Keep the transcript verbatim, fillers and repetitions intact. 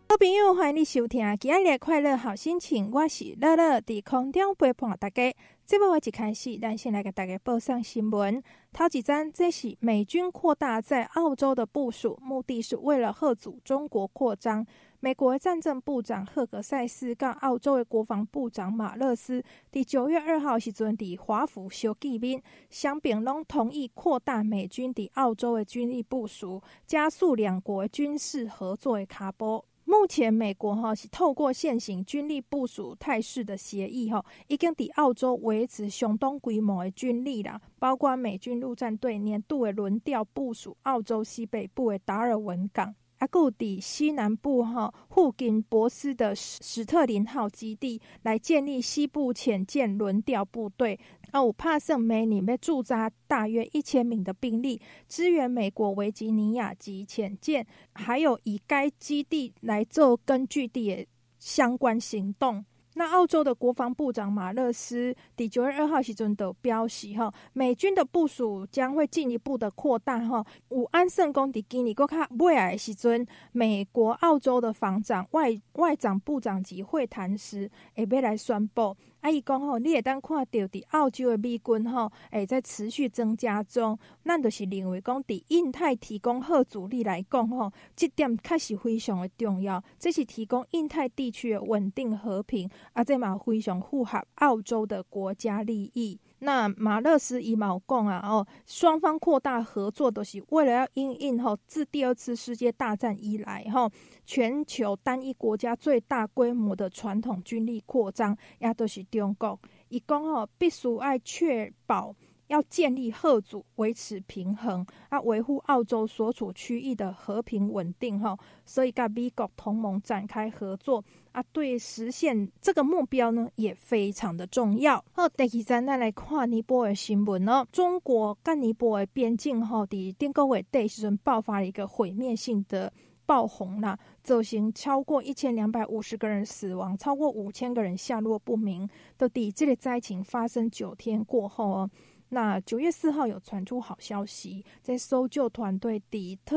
好朋友，欢迎你收听今日的快乐好心情，我是乐乐，伫空中陪伴大家。节目的一开始，咱先来给大家报上新闻。头一站，这是美军扩大在澳洲的部署，目的是为了吓阻中国扩张。美国的战争部长赫格塞斯跟澳洲的国防部长马勒斯，伫九月二号时阵伫华府相见面，双边拢同意扩大美军伫澳洲的军力部署，加速两国军事合作的脚步。目前美国哈是透过现行军力部署态势的协议哈，已经伫澳洲维持相当规模的军力啦，包括美军陆战队年度的轮调部署澳洲西北部的达尔文港，还有伫西南部哈附近博斯的史特林号基地来建立西部潜舰轮调部队。啊，有帕圣每年要驻扎大约一千名的兵力，支援美国维吉尼亚级潜舰，还有以该基地来做根据地的相关行动。那澳洲的国防部长马勒斯第九月二号时阵的标示哈，美军的部署将会进一步的扩大哈。有安算讲伫今年搁较尾来的时阵，美国澳洲的防长外外长部长级会谈时，会要来宣布。啊，伊讲吼，你会当看到伫澳洲的美军吼，会在持续增加中。咱就是认为讲，伫印太提供吓阻力来讲吼，这点确实非常的重要。这是提供印太地区的稳定和平，啊，这嘛非常符合澳洲的国家利益。那马勒斯伊嘛有讲啊，哦，双方扩大合作都是为了要因应吼，自第二次世界大战以来吼，全球单一国家最大规模的传统军力扩张，也都是中国。伊讲吼，必须要确保要建立吓阻，维持平衡，啊，维护澳洲所处区域的和平稳定吼，所以跟美国同盟展开合作啊，对实现这个目标呢也非常的重要。好，第二站咱来看尼泊尔新闻哦，中国跟尼泊尔边境吼，伫顶个月底时阵爆发了一个毁灭性的爆洪啦，造成超过一千两百五十个人死亡，超过五千个人下落不明。到底这个灾情发生九天过后哦，那九月四号有传出好消息，在搜救团队底特